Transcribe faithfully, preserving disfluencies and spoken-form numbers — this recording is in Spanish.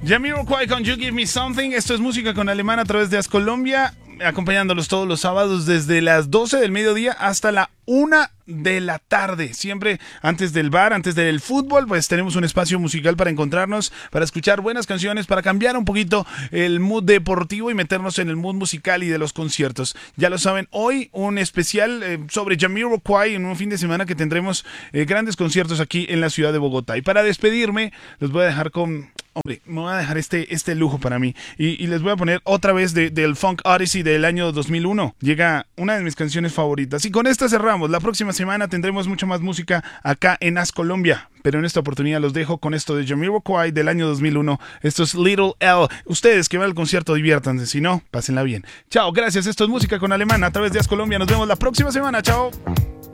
Jamiroquai con You Give Me Something. Esto es música con alemán a través de As Colombia, acompañándolos todos los sábados desde las doce del mediodía hasta la una de la tarde. Siempre antes del bar, antes del fútbol, pues tenemos un espacio musical para encontrarnos, para escuchar buenas canciones, para cambiar un poquito el mood deportivo y meternos en el mood musical y de los conciertos. Ya lo saben, hoy un especial eh, sobre Jamiroquai en un fin de semana que tendremos eh, grandes conciertos aquí en la ciudad de Bogotá. Y para despedirme, los voy a dejar con... Hombre, me voy a dejar este, este lujo para mí. Y, y les voy a poner otra vez de, del Funk Odyssey del año dos mil uno. Llega una de mis canciones favoritas. Y con esta cerramos. La próxima semana tendremos mucha más música acá en As Colombia. Pero en esta oportunidad los dejo con esto de Jamiroquai del año dos mil uno. Esto es Little L. Ustedes que van al concierto, diviértanse. Si no, pásenla bien. Chao, gracias. Esto es música con alemán a través de As Colombia. Nos vemos la próxima semana. Chao.